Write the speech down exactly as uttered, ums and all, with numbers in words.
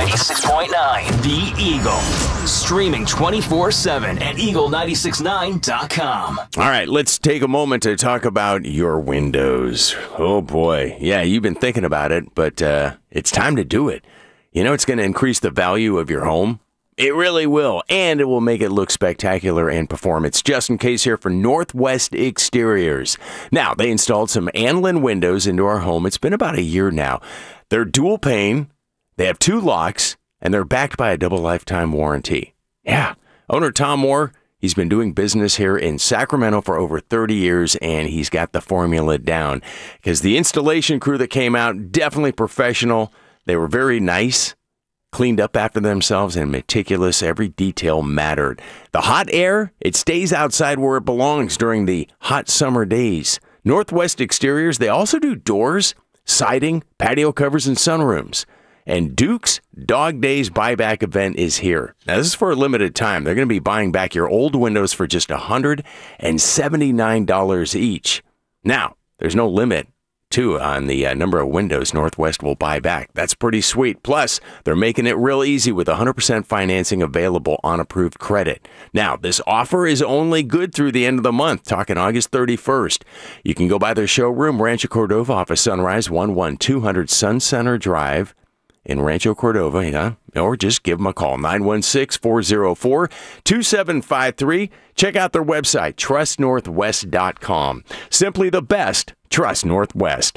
ninety-six point nine, The Eagle. Streaming twenty-four seven at eagle nine six nine dot com. All right, let's take a moment to talk about your windows. Oh, boy. Yeah, you've been thinking about it, but uh, it's time to do it. You know, it's going to increase the value of your home. It really will, and it will make it look spectacular and perform. It's Justin Case here for Northwest Exteriors. Now, they installed some Anlin windows into our home. It's been about a year now. They're dual pane, they have two locks, and they're backed by a double lifetime warranty. Yeah. Owner Tom Moore, he's been doing business here in Sacramento for over thirty years, and he's got the formula down. Because the installation crew that came out, definitely professional. They were very nice, cleaned up after themselves, and meticulous. Every detail mattered. The hot air, it stays outside where it belongs during the hot summer days. Northwest Exteriors, they also do doors, siding, patio covers, and sunrooms. And Duke's Dog Days buyback event is here. Now, this is for a limited time. They're going to be buying back your old windows for just one hundred seventy-nine dollars each. Now, there's no limit too on the uh, number of windows Northwest will buy back. That's pretty sweet. Plus, they're making it real easy with one hundred percent financing available on approved credit. Now, this offer is only good through the end of the month, talking August thirty-first. You can go by their showroom, Rancho Cordova, off of Sunrise, one one two hundred Sun Center Drive in Rancho Cordova, yeah, or just give them a call, nine one six, four oh four, two seven five three. Check out their website, trust northwest dot com. Simply the best. Trust Northwest.